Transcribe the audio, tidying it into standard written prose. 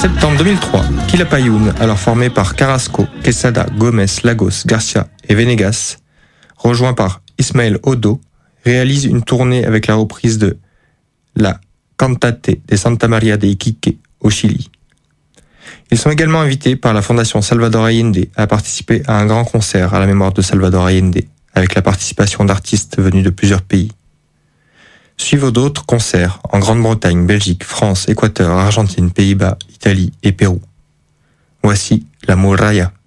septembre 2003, Quilapayún, alors formé par Carrasco, Quesada, Gomez, Lagos, Garcia et Venegas, rejoint par Ismael Odo, réalise une tournée avec la reprise de la Cantate de Santa Maria de Iquique au Chili. Ils sont également invités par la Fondation Salvador Allende à participer à un grand concert à la mémoire de Salvador Allende, avec la participation d'artistes venus de plusieurs pays. Suivent d'autres concerts en Grande-Bretagne, Belgique, France, Équateur, Argentine, Pays-Bas, Italie et Pérou. Voici la Muralla.